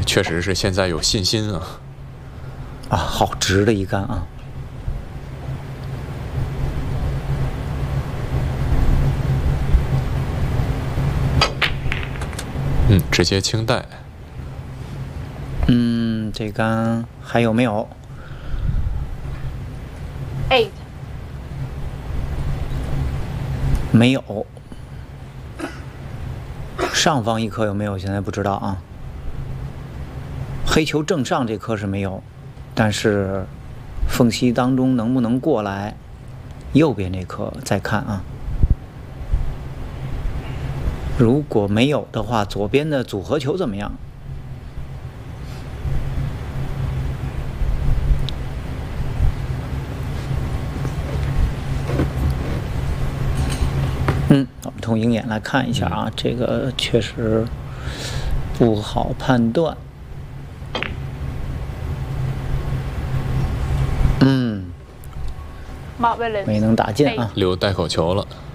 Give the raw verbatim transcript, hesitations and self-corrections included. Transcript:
确实是现在有信心啊！ 啊，好直的一杆啊！ 嗯，直接清带。 嗯，这杆还有没有 ？Eight。 没有。上方一颗有没有？现在不知道啊。黑球正上这颗是没有，但是缝隙当中能不能过来？右边这颗再看啊。如果没有的话，左边的组合球怎么样？嗯，我们从鹰眼来看一下啊，嗯、这个确实不好判断。嗯，没能打进啊， 留带口球了。